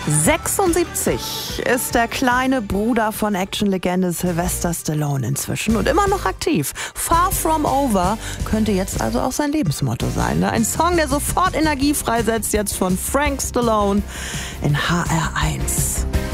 76 ist der kleine Bruder von Actionlegende Sylvester Stallone inzwischen und immer noch aktiv. Far From Over könnte jetzt also auch sein Lebensmotto sein. Ein Song, der sofort Energie freisetzt, jetzt von Frank Stallone in HR1.